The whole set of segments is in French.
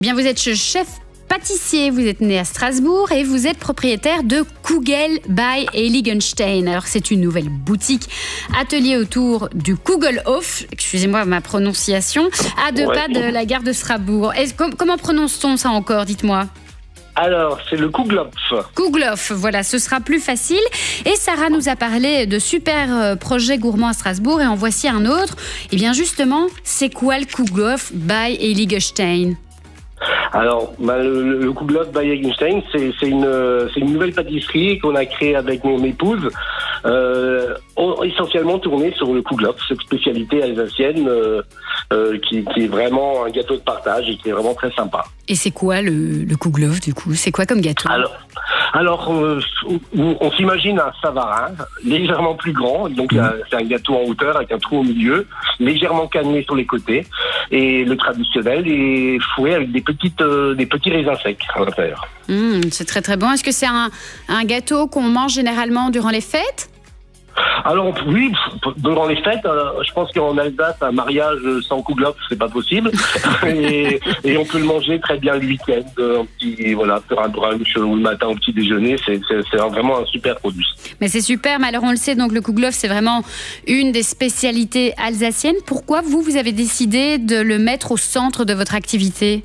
Bien, vous êtes chef pâtissier, vous êtes né à Strasbourg et vous êtes propriétaire de Kugel by Heiligenstein. Alors c'est une nouvelle boutique, atelier autour du Kugelhof, excusez-moi ma prononciation, à deux pas de la gare de Strasbourg. Comment prononce-t-on ça encore, dites-moi? Alors, c'est le Kugelhof. Kugelhof, voilà, ce sera plus facile. Et Sarah nous a parlé de super projets gourmands à Strasbourg et en voici un autre. Et bien justement, c'est quoi le Kugelhof by Heiligenstein? Alors, le Kugelhof by Heiligenstein, c'est une nouvelle pâtisserie qu'on a créée avec mon épouse, essentiellement tournée sur le Kugelhof, cette spécialité alsacienne qui est vraiment un gâteau de partage et qui est vraiment très sympa. Et c'est quoi le Kugelhof du coup? C'est quoi comme gâteau? Alors, on s'imagine un savarin légèrement plus grand, donc c'est un gâteau en hauteur avec un trou au milieu, légèrement cannelé sur les côtés, et le traditionnel est fouet avec des petits raisins secs à l'intérieur. C'est très très bon. Est-ce que c'est un gâteau qu'on mange généralement durant les fêtes? Alors oui, durant les fêtes, je pense qu'en Alsace, un mariage sans Kugelhof, c'est pas possible. et on peut le manger très bien le week-end, faire un brunch ou le matin au petit déjeuner. C'est vraiment un super produit. Mais c'est super, mais alors on le sait, donc le Kugelhof, c'est vraiment une des spécialités alsaciennes. Pourquoi vous avez décidé de le mettre au centre de votre activité?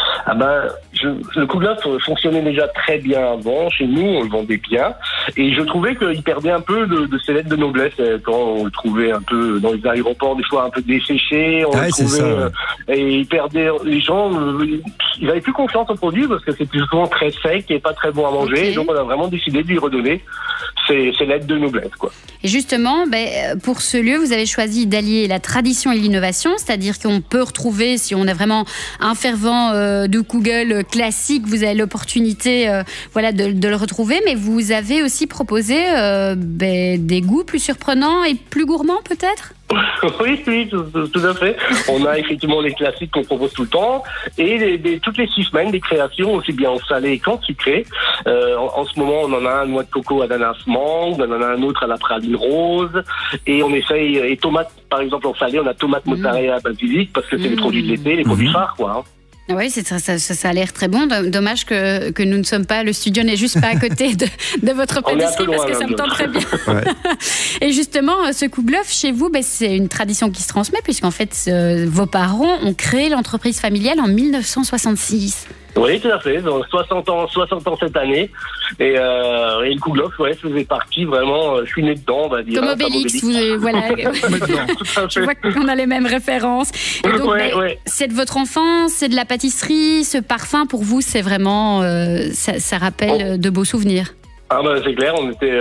Le Kugelhof fonctionnait déjà très bien avant. Chez nous, on le vendait bien. Et je trouvais qu'il perdait un peu de ses lettres de noblesse quand on le trouvait un peu dans les aéroports, des fois un peu desséché. Et il perdait, les gens, ils n'avaient plus confiance au produit parce que c'était souvent très sec et pas très bon à manger. Okay. Donc on a vraiment décidé de lui redonner ses lettres de noblesse, quoi. Et justement, pour ce lieu, vous avez choisi d'allier la tradition et l'innovation, c'est-à-dire qu'on peut retrouver, si on est vraiment un fervent de Kugel classique, vous avez l'opportunité de le retrouver, mais vous avez aussi proposé des goûts plus surprenants et plus gourmands peut-être? Oui, tout à fait. On a effectivement les classiques qu'on propose tout le temps et toutes les 6 semaines des créations aussi bien en salé qu'en sucré. En ce moment, on en a un noix de coco ananas mangue, on en a un autre à la praline rose et on essaye, et tomates par exemple en salé, on a tomate mozzarella basilic parce que c'est les produits de l'été, les produits phares quoi. Oui, ça a l'air très bon. Dommage que nous ne sommes pas, le studio n'est juste pas à côté de votre pâtisserie parce que ça me tente très bien. Ouais. Et justement, ce Kugelhof chez vous, c'est une tradition qui se transmet puisqu'en fait, vos parents ont créé l'entreprise familiale en 1966. Oui, tout à fait. Donc 60 ans cette année. Et le Kugelhof, faisait partie vraiment. Je suis né dedans, on va dire. Comme Obélix, voilà. Je vois qu'on a les mêmes références. Et donc, c'est de votre enfance, c'est de la pâtisserie, ce parfum pour vous, c'est vraiment, ça rappelle de beaux souvenirs. C'est clair,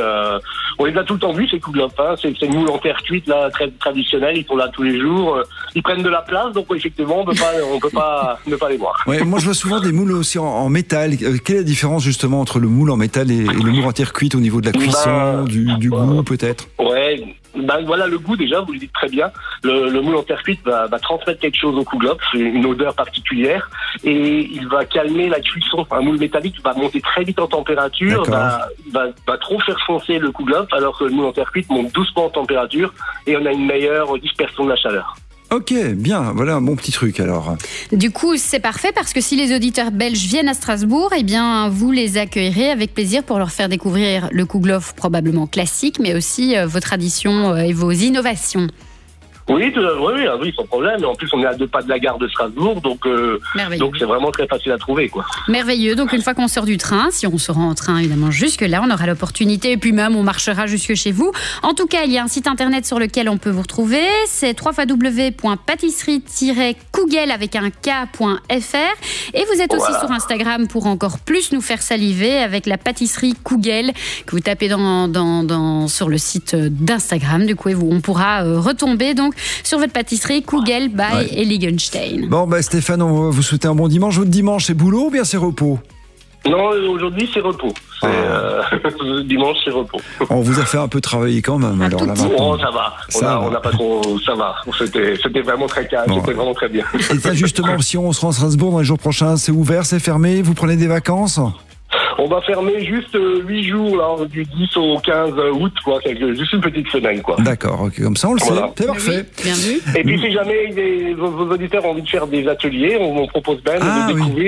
on les a tout le temps vus, ces Kugelhof, c'est une moule en terre cuite là, très traditionnelle, ils sont là tous les jours, ils prennent de la place, donc effectivement on peut pas ne pas les voir. Ouais, moi je vois souvent des moules aussi en métal. Quelle est la différence justement entre le moule en métal et le moule en terre cuite au niveau de la cuisson, du goût peut-être? Ouais. Voilà le goût déjà, vous le dites très bien. Le moule en terre cuite va transmettre quelque chose au Kugelhof, une odeur particulière, et il va calmer la cuisson. Un moule métallique va monter très vite en température, va trop faire foncer le Kugelhof, alors que le moule en terre cuite monte doucement en température et on a une meilleure dispersion de la chaleur. Ok, bien, voilà un bon petit truc alors. Du coup, c'est parfait parce que si les auditeurs belges viennent à Strasbourg, vous les accueillerez avec plaisir pour leur faire découvrir le Kugelhof probablement classique, mais aussi vos traditions et vos innovations. Oui, sans problème. En plus, on est à 2 pas de la gare de Strasbourg, donc c'est vraiment très facile à trouver, quoi. Merveilleux. Donc, une fois qu'on sort du train, si on se rend en train, évidemment, jusque-là, on aura l'opportunité, et puis même, on marchera jusque chez vous. En tout cas, il y a un site internet sur lequel on peut vous retrouver. C'est www.pâtisserie-kugel avec un k.fr. Et vous êtes aussi sur Instagram pour encore plus nous faire saliver avec la pâtisserie Kugel que vous tapez sur le site d'Instagram. Du coup, on pourra retomber, donc, sur votre pâtisserie Kugel by Heiligenstein. Bon, Stéphane, on va vous souhaiter un bon dimanche. Votre dimanche, c'est boulot ou bien c'est repos? Non, aujourd'hui, c'est repos. Dimanche, c'est repos. On vous a fait un peu travailler quand même. Alors, là, ça va. On n'a pas trop. Ça va. C'était vraiment très calme. C'était vraiment très bien. Et ça, justement, si on se rend à Strasbourg dans les jours prochains, c'est ouvert, c'est fermé? Vous prenez des vacances? On va fermer juste 8 jours, là, du 10 au 15 août, quoi, juste une petite semaine, quoi. D'accord, ok, comme ça on le sait, c'est parfait. Oui, bien vu. Et puis si jamais vos auditeurs ont envie de faire des ateliers, on propose même de découvrir